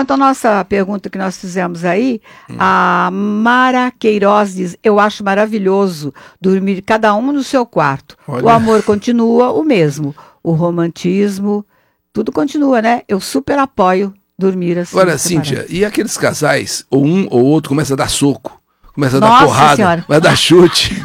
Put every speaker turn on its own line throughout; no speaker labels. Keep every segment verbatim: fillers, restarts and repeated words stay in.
quanto à nossa pergunta que nós fizemos aí, hum. a Mara Queiroz diz, eu acho maravilhoso dormir cada um no seu quarto. Olha. O amor continua o mesmo, o romantismo, tudo continua, né? Eu super apoio dormir assim.
Olha, Cíntia, e aqueles casais, ou um ou outro começa a dar soco? Começa a
Nossa
dar porrada,
senhora.
vai dar chute.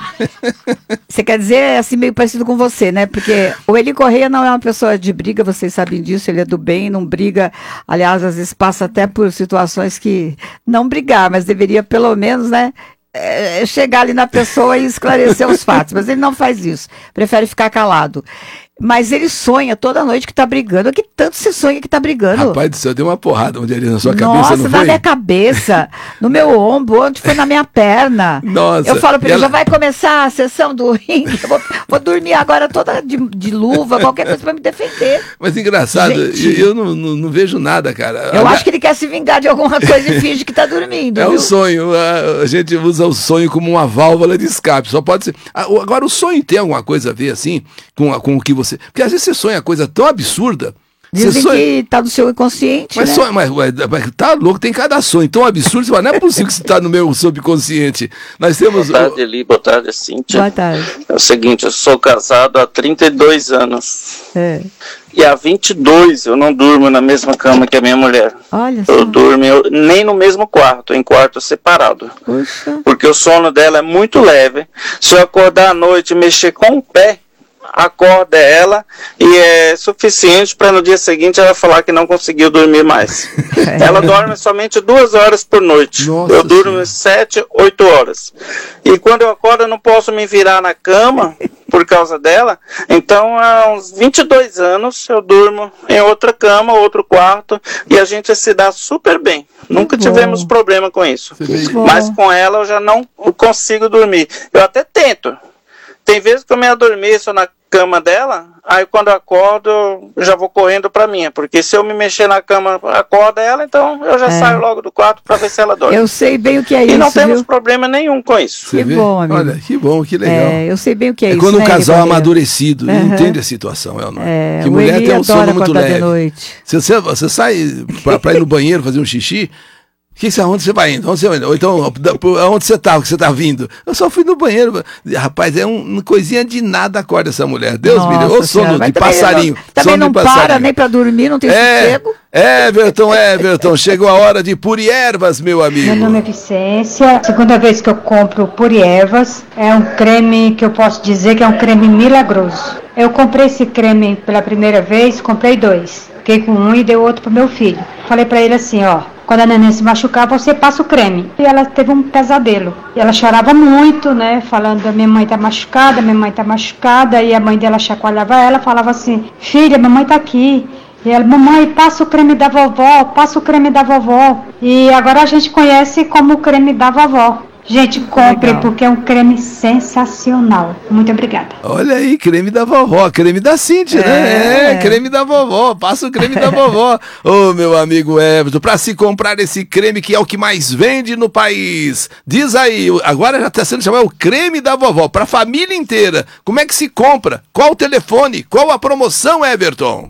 Você quer dizer assim, meio parecido com você, né? Porque o Eli Correia não é uma pessoa de briga, vocês sabem disso, ele é do bem, não briga. Aliás, às vezes passa até por situações que não brigar, mas deveria pelo menos, né? É, chegar ali na pessoa e esclarecer os fatos. Mas ele não faz isso, prefere ficar calado. Mas ele sonha toda noite que tá brigando. O que tanto você sonha que tá brigando?
Rapaz do céu, deu uma porrada onde ali na sua cabeça,
Nossa,
não foi?
na minha cabeça, no meu ombro, onde foi na minha perna.
Nossa.
Eu falo pra ele,
ela...
já vai começar a sessão do ringue, eu vou, vou dormir agora toda de, de luva, qualquer coisa pra me defender.
Mas engraçado, Gente, eu, eu não, não, não vejo nada, cara.
Eu a... acho que ele quer se vingar de alguma coisa e finge que tá dormindo.
É
viu?
um sonho, a, a gente usa o sonho como uma válvula de escape, só pode ser... Agora, o sonho tem alguma coisa a ver, assim, com, a, com o que você... Porque às vezes você sonha coisa tão absurda.
Dizem
sonha...
que tá no seu inconsciente,
mas
né?
Sonha, mas, mas, mas tá louco, tem cada sonho tão absurdo, você fala, não é possível que você tá no meu subconsciente. Nós temos...
Boa tarde, Eli, boa tarde, Cíntia.
Boa tarde.
É o seguinte, eu sou casado há trinta e dois anos.
É.
E há vinte e dois eu não durmo na mesma cama que a minha mulher.
Olha só.
Eu durmo eu, nem no mesmo quarto, em quarto separado.
Puxa.
Porque o sono dela é muito leve. Se eu acordar à noite e mexer com o pé, acorda ela e é suficiente para no dia seguinte ela falar que não conseguiu dormir mais. É. Ela dorme somente duas horas por noite. Nossa, eu durmo senhora. sete, oito horas. E quando eu acordo eu não posso me virar na cama por causa dela. Então há uns vinte e dois anos eu durmo em outra cama, outro quarto e a gente se dá super bem. Nunca
Bom.
tivemos problema com isso. Mas com ela eu já não consigo dormir. Eu até tento. Tem vezes que eu me adormeço na cama dela, aí quando eu acordo, eu já vou correndo pra minha, porque se eu me mexer na cama, acorda ela, então eu já é. saio logo do quarto pra ver se ela dorme.
Eu sei bem o que é
e
isso,
E não temos
viu?
problema nenhum com isso.
Você que vê? Bom, amigo.
Olha, que bom, que legal.
É, eu sei bem o que é,
é
isso,
quando
né,
um casal
Eli
amadurecido
uhum.
entende a situação, é, não
é?
Que mulher
Eli
tem um sono muito leve.
De noite.
Se você, você sai pra, pra ir no banheiro fazer um xixi, que que, onde você vai indo? Onde você vai indo? Ou então, onde você tá? O que você tá vindo? Eu só fui no banheiro. Rapaz, é um, uma coisinha de nada acorda essa mulher. Deus me livre. Ô sono de passarinho.
Também
sono
não
de passarinho.
para nem pra dormir, não tem
é,
sossego.
Everton, Everton, chegou a hora de Puri Ervas, meu amigo.
Meu nome é Vicência. Segunda vez que eu compro Puri Ervas. É um creme que eu posso dizer que é um creme milagroso. Eu comprei esse creme pela primeira vez, comprei dois. Fiquei com um e dei outro pro meu filho. Falei pra ele assim, ó, quando a neném se machucar, você passa o creme. E ela teve um pesadelo. E ela chorava muito, né, falando, minha mãe tá machucada, minha mãe tá machucada. E a mãe dela chacoalhava ela, falava assim, filha, mamãe tá aqui. E ela, mamãe, passa o creme da vovó, passa o creme da vovó. E agora a gente conhece como o creme da vovó. Gente, compre, legal. Porque é um creme sensacional. Muito obrigada.
Olha aí, creme da vovó, creme da Cíntia, é. né? É, creme da vovó, passa o creme da vovó. Ô, oh, meu amigo Everton, para se comprar esse creme que é o que mais vende no país, diz aí, agora já está sendo chamado o creme da vovó, para a família inteira. Como é que se compra? Qual o telefone? Qual a promoção, Everton?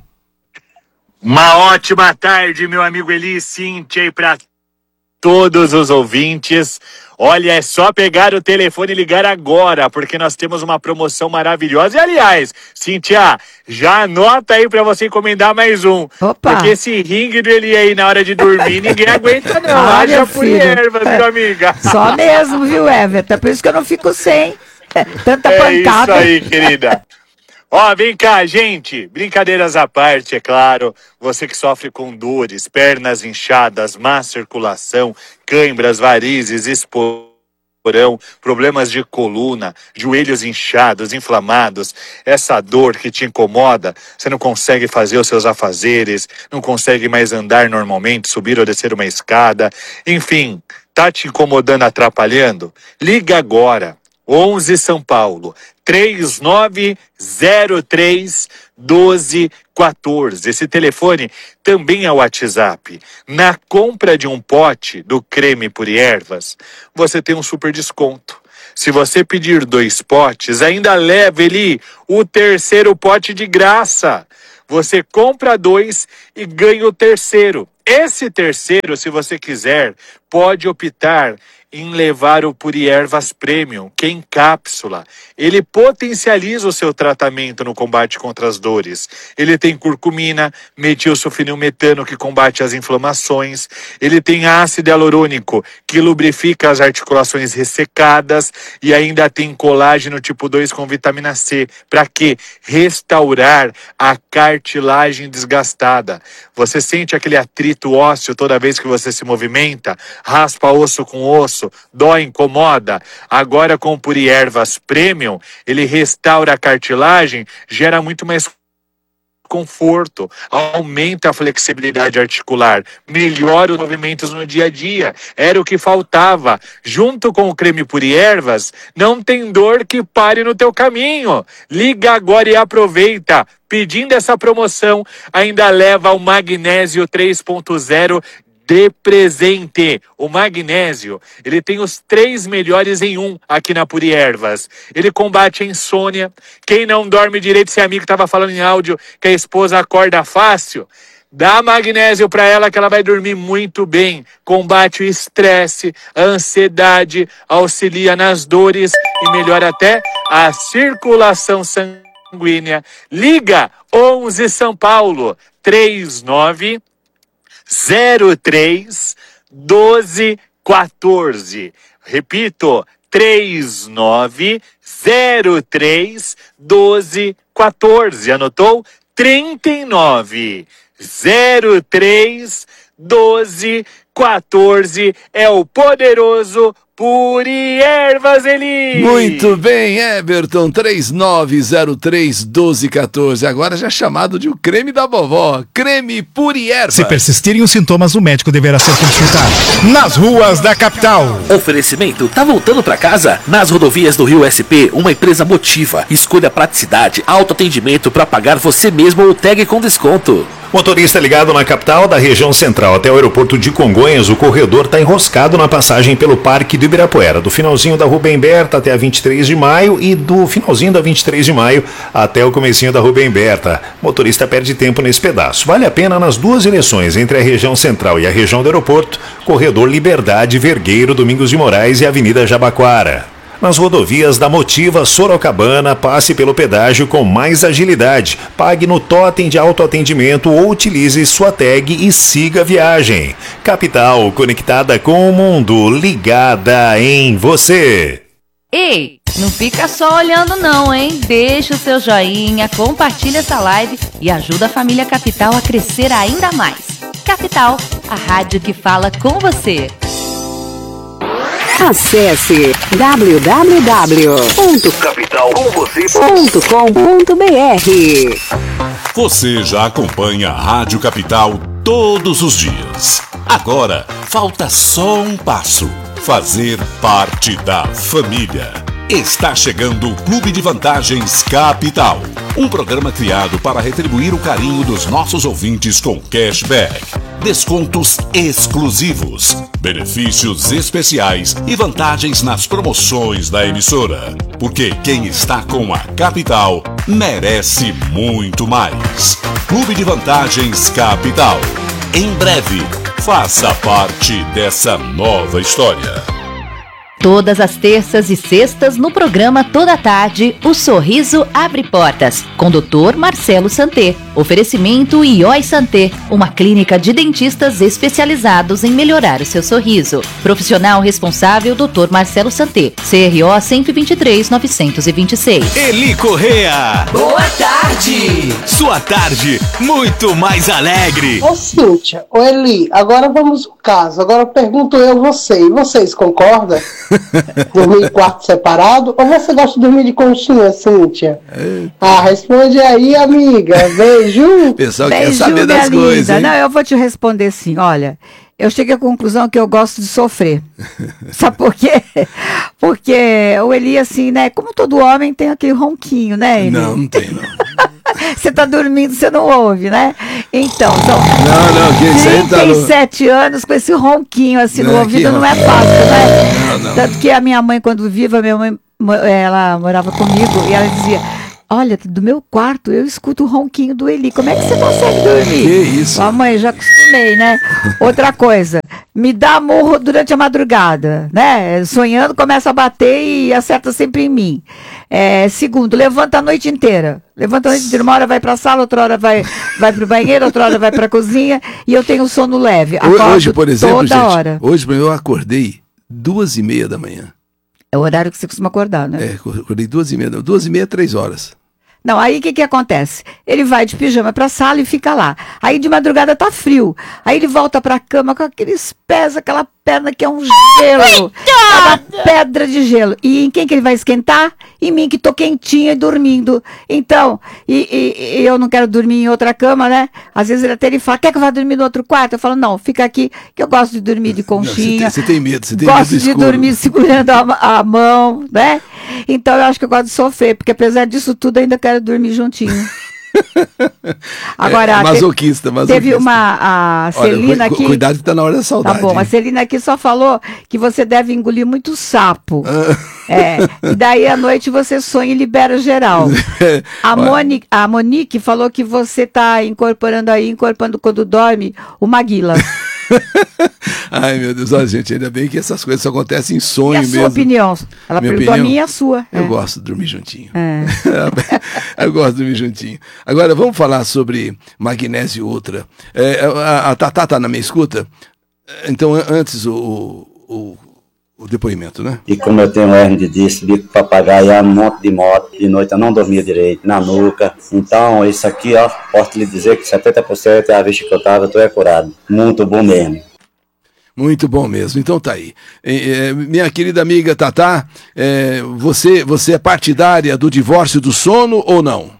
Uma ótima tarde, meu amigo Eli, Cíntia, e para todos os ouvintes. Olha, é só pegar o telefone e ligar agora, porque nós temos uma promoção maravilhosa. E, aliás, Cíntia, já anota aí pra você encomendar mais um.
Opa.
Porque esse ringue dele aí na hora de dormir, ninguém aguenta não.
Ah,
Haja por ervas,
é.
meu amiga.
Só mesmo, viu, Everton? É por isso que eu não fico sem. É, tanta
é
pancada.
É isso aí, querida. Ó, vem cá, gente, brincadeiras à parte, é claro, você que sofre com dores, pernas inchadas, má circulação, cãibras, varizes, esporão, problemas de coluna, joelhos inchados, inflamados, essa dor que te incomoda, você não consegue fazer os seus afazeres, não consegue mais andar normalmente, subir ou descer uma escada, enfim, tá te incomodando, atrapalhando? Liga agora. onze São Paulo, três nove zero três, um dois um quatro. Esse telefone também é o WhatsApp. Na compra de um pote do creme Puri Ervas, você tem um super desconto. Se você pedir dois potes, ainda leva ele o terceiro pote de graça. Você compra dois e ganha o terceiro. Esse terceiro, se você quiser, pode optar em levar o Puriervas Premium, que é em cápsula. Ele potencializa o seu tratamento no combate contra as dores. Ele tem curcumina, metilsulfonilmetano, que combate as inflamações. Ele tem ácido hialurônico, que lubrifica as articulações ressecadas. E ainda tem colágeno tipo dois com vitamina C. Para quê? Restaurar a cartilagem desgastada. Você sente aquele atrito ósseo toda vez que você se movimenta? Raspa osso com osso? Dói, incomoda? Agora com o Puriervas Premium, ele restaura a cartilagem, gera muito mais conforto, aumenta a flexibilidade articular, melhora os movimentos no dia a dia. Era o que faltava. Junto com o creme Puriervas, não tem dor que pare no teu caminho. Liga agora e aproveita. Pedindo essa promoção, ainda leva o magnésio três ponto zero de presente. O magnésio, ele tem os três melhores em um aqui na Puriervas. Ele combate a insônia. Quem não dorme direito, esse amigo estava falando em áudio que a esposa acorda fácil, dá magnésio para ela que ela vai dormir muito bem. Combate o estresse, a ansiedade, auxilia nas dores e melhora até a circulação sanguínea. Liga onze São Paulo, três nove zero três doze quatorze. Repito, três nove zero três doze quatorze. Anotou? trinta e nove zero três doze quatorze é o poderoso Puriervas Eli.
Muito bem, Everton, três nove zero três doze quatorze. Agora já chamado de o creme da vovó, creme Puriervas.
Se persistirem os sintomas, o médico deverá ser consultado. Nas ruas da capital.
Oferecimento, tá voltando pra casa? Nas rodovias do Rio S P, uma empresa Motiva. Escolha praticidade, autoatendimento para pagar você mesmo ou tag com desconto.
Motorista ligado na capital, da região central até o aeroporto de Congonhas, o corredor está enroscado na passagem pelo Parque do Ibirapuera, do finalzinho da Rubem Berta até a vinte e três de maio e do finalzinho da vinte e três de maio até o comecinho da Rubem Berta. Motorista perde tempo nesse pedaço. Vale a pena nas duas direções, entre a região central e a região do aeroporto, corredor Liberdade, Vergueiro, Domingos de Moraes e Avenida Jabaquara. Nas rodovias da Motiva Sorocabana, passe pelo pedágio com mais agilidade. Pague no totem de autoatendimento ou utilize sua tag e siga a viagem. Capital, conectada com o mundo, ligada em você.
Ei, não fica só olhando não, hein? Deixa o seu joinha, compartilha essa live e ajuda a família Capital a crescer ainda mais. Capital, a rádio que fala com você.
Acesse w w w ponto capital com você ponto com ponto b r.
Você já acompanha a Rádio Capital todos os dias. Agora, falta só um passo: fazer parte da família. Está chegando o Clube de Vantagens Capital, um programa criado para retribuir o carinho dos nossos ouvintes com cashback, descontos exclusivos, benefícios especiais e vantagens nas promoções da emissora. Porque quem está com a Capital merece muito mais. Clube de Vantagens Capital. Em breve, faça parte dessa nova história.
Todas as terças e sextas no programa Toda Tarde, o Sorriso Abre Portas, com doutor Marcelo Santé. Oferecimento I O I Santé, uma clínica de dentistas especializados em melhorar o seu sorriso. Profissional responsável, doutor Marcelo Santé. C R O cento e vinte e três, novecentos e vinte e seis.
Eli Correa. Boa tarde. Sua tarde muito mais alegre.
Ô Cíntia, ô Eli, agora vamos ao caso. Agora pergunto eu a você. E vocês concordam? Dormir em quarto separado? Ou você gosta de dormir de conchinha, Cíntia? Ah, responde aí, amiga. Beijo.
O pessoal
Beijo,
quer saber das
minha
coisas,
linda.
hein?
Não, eu vou te responder assim, olha. Eu cheguei à conclusão que eu gosto de sofrer. Sabe por quê? Porque o Eli, assim, né? Como todo homem, tem aquele ronquinho, né, Eli?
Não, não tem, não.
Você tá dormindo, você não ouve, né? Então, são
não, não, que isso aí tá
trinta e sete no... anos com esse ronquinho assim no
não,
ouvido, não é fácil, né?
Não, não.
Tanto que a minha mãe, quando viva, minha mãe, ela morava comigo e ela dizia: Olha, do meu quarto eu escuto o ronquinho do Eli. Como é que você consegue dormir?
Que isso?
Mamãe, já acostumei, né? Outra coisa, me dá morro durante a madrugada, né? Sonhando, começa a bater e acerta sempre em mim. É, segundo, levanta a noite inteira. Levanta a noite inteira. Uma hora vai pra sala, outra hora vai, vai pro banheiro, outra hora vai pra cozinha. E eu tenho sono leve. Acordo
Hoje, por exemplo,
toda
gente,
hora.
hoje eu acordei duas e meia da manhã.
É o horário que você costuma acordar, né?
É, acordei duas e meia, duas e meia, três horas.
Não, aí o que que acontece? Ele vai de pijama pra sala e fica lá. Aí de madrugada tá frio. Aí ele volta pra cama com aqueles pés, aquela perna que é um gelo. Uma pedra de gelo. E em quem que ele vai esquentar? Em mim, que tô quentinha e dormindo. Então, e, e- e eu não quero dormir em outra cama, né? Às vezes ele até ele fala, quer que eu vá dormir no outro quarto? Eu falo, não, fica aqui, que eu gosto de dormir de conchinha.
Você tem, você tem medo, você tem
Gosto
medo do
de
escuro.
dormir segurando a, a mão, né? Então eu acho que eu gosto de sofrer, porque apesar disso tudo, ainda quero dormir juntinho. Agora,
É,
te-
masoquista, masoquista.
teve uma, a
Olha,
Celina
cu-
aqui...
cuidado que tá na hora da saudade.
Tá bom, a
hein?
Celina aqui só falou que você deve engolir muito sapo.
Ah.
É, e daí à noite você sonha e libera geral. A,
Olha.
Moni, a Monique falou que você tá incorporando aí, incorporando quando dorme, o Maguila.
Ai, meu Deus, olha, gente, ainda bem que essas coisas só acontecem em
E
sonho
a
mesmo.
sua opinião? Ela
Minha
perguntou
opinião?
a minha e a sua.
Eu
É.
gosto de dormir juntinho.
É.
Eu gosto de dormir juntinho. Agora, vamos falar sobre magnésio ultra. É, a, a Tatá tá na minha escuta? Então, an- antes o, o, o depoimento, né?
E como eu tenho hernia de disco, bico papagaio, um monte de moto, de noite eu não dormia direito, na nuca. Então, isso aqui, ó, posso lhe dizer que setenta por cento é a vista que eu tava, eu tô é curado. Muito bom mesmo.
Muito bom mesmo. Então tá aí. É, é, minha querida amiga Tatá, é, você, você é partidária do divórcio do sono ou não?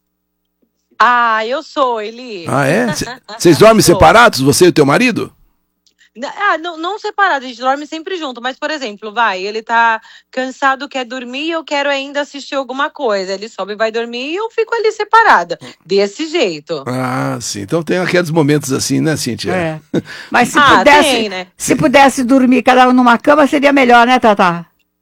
Ah, eu sou, Eli.
Ah, é? Vocês dormem
Sou.
separados, você e o teu marido?
Ah, não, não separado, a gente dorme sempre junto, mas, por exemplo, vai, ele tá cansado, quer dormir e eu quero ainda assistir alguma coisa. Ele sobe e vai dormir e eu fico ali separada. Desse jeito.
Ah, sim. Então tem aqueles momentos assim, né, Cíntia?
É. Mas se
Ah,
pudesse,
tem, né?
se pudesse dormir cada um numa cama, seria melhor, né, Tatá?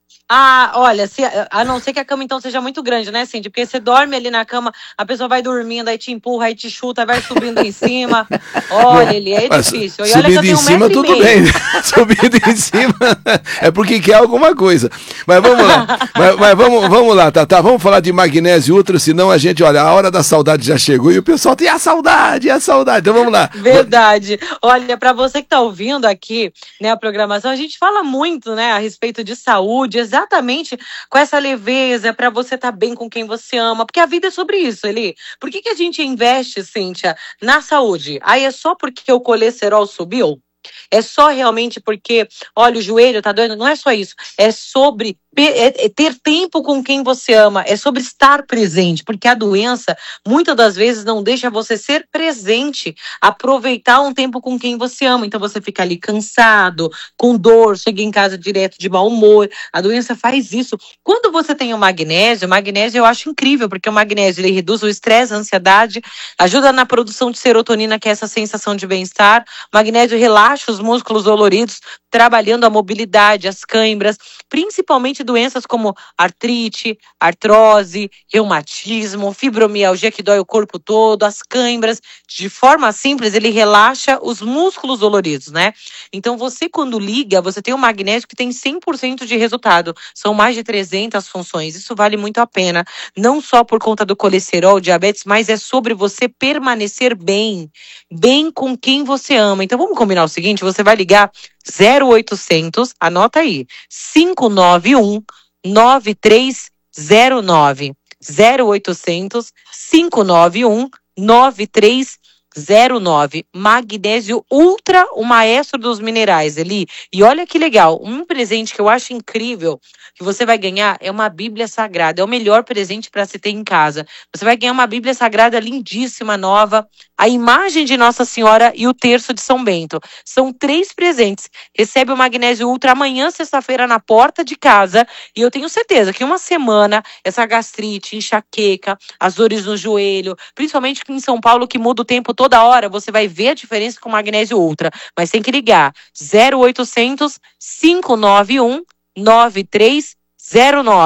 Ah, olha, se, a não ser que a cama então seja muito grande, né, Cindy? Porque você dorme ali na cama, a pessoa vai dormindo, aí te empurra, aí te chuta, vai subindo em cima. Olha, ele é
Mas
difícil. E olha que eu
subindo
tenho
em
um
cima,
metro e
tudo
meio.
bem. Subindo em cima é porque quer alguma coisa. Mas vamos lá. Mas, mas vamos, vamos lá, Tatá. Vamos falar de magnésio ultra, senão a gente, olha, a hora da saudade já chegou e o pessoal tem a saudade, a saudade. Então vamos lá.
Verdade. Olha, para você que tá ouvindo aqui, né, a programação, a gente fala muito, né, a respeito de saúde, exatamente com essa leveza para você estar bem com quem você ama, porque a vida é sobre isso, Eli. Por que que a gente investe, Cíntia, na saúde? Aí é só porque o colesterol subiu? É só realmente porque, olha, o joelho tá doendo? Não é só isso. É sobre é, é ter tempo com quem você ama. É sobre estar presente. Porque a doença, muitas das vezes, não deixa você ser presente. Aproveitar um tempo com quem você ama. Então você fica ali cansado, com dor, chega em casa direto de mau humor. A doença faz isso. Quando você tem o magnésio, o magnésio eu acho incrível, porque o magnésio ele reduz o estresse, a ansiedade, ajuda na produção de serotonina, que é essa sensação de bem-estar. O magnésio relaxa os músculos doloridos, trabalhando a mobilidade, as câimbras, principalmente doenças como artrite, artrose, reumatismo, fibromialgia que dói o corpo todo, as câimbras. De forma simples, ele relaxa os músculos doloridos, né? Então você quando liga, você tem o magnésio que tem cem por cento de resultado. São mais de trezentas funções. Isso vale muito a pena. Não só por conta do colesterol, diabetes, mas é sobre você permanecer bem. Bem com quem você ama. Então vamos combinar o seguinte, você vai ligar zero oitocentos, anota aí, cinco nove um, nove três zero nove. zero oitocentos, cinco nove um, nove três zero nove. Magnésio Ultra, o maestro dos minerais, Eli. E olha que legal, um presente que eu acho incrível que você vai ganhar é uma Bíblia Sagrada. É o melhor presente para se ter em casa. Você vai ganhar uma Bíblia Sagrada lindíssima, nova, a imagem de Nossa Senhora e o terço de São Bento. São três presentes. Recebe o Magnésio Ultra amanhã, sexta-feira, na porta de casa. E eu tenho certeza que uma semana, essa gastrite, enxaqueca, as dores no joelho, principalmente aqui em São Paulo, que muda o tempo toda hora, você vai ver a diferença com o Magnésio Ultra. Mas tem que ligar. zero oitocentos, cinco nove um, nove três zero nove.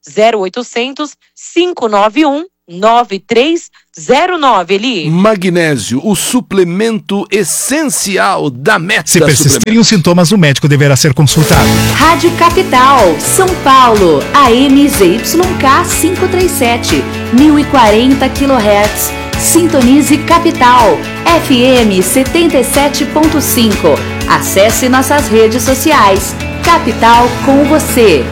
zero oitocentos, cinco nove um, nove três zero nove, Eli.
Magnésio, o suplemento essencial da Meta.
Se persistirem os sintomas, o médico deverá ser consultado.
Rádio Capital, São Paulo, A M Z Y K quinhentos e trinta e sete, mil e quarenta quilohertz. Sintonize Capital, F M setenta e sete ponto cinco. Acesse nossas redes sociais. Capital com você.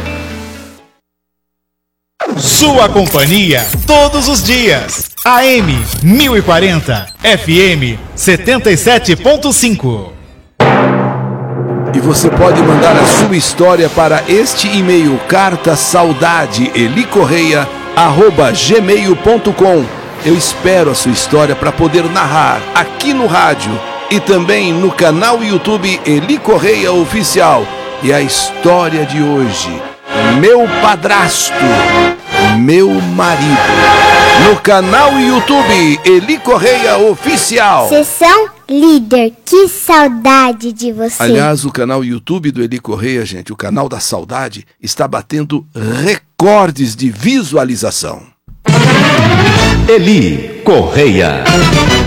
Sua companhia todos os dias. A M mil e quarenta, F M setenta e sete ponto cinco.
E você pode mandar a sua história para este e-mail, carta saudade eli correia arroba gmail ponto com. Eu espero a sua história para poder narrar aqui no rádio e também no canal YouTube Eli Correia Oficial. E a história de hoje, meu padrasto, meu marido. No canal YouTube Eli Correia Oficial.
Sessão líder, que saudade de você.
Aliás, o canal YouTube do Eli Correia, gente, o canal da saudade, está batendo recordes de visualização.
Eli Correia.